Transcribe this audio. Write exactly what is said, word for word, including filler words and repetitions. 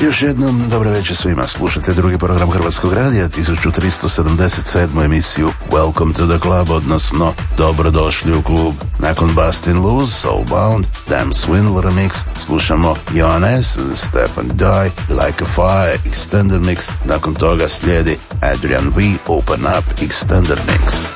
Još jednom dobro večer svima. Slušajte drugi program Hrvatskog radija, tisuću tristo sedamdeset sedmu emisiju Welcome to the Club, odnosno Dobrodošli u klub. Nakon Bustin' Loose, Soulbound, Damn Swindle remix, slušamo Johan S, Stefan Die, Like a Fire, Extended Mix. Nakon toga slijedi Adrian V, Open Up, Extended Mix.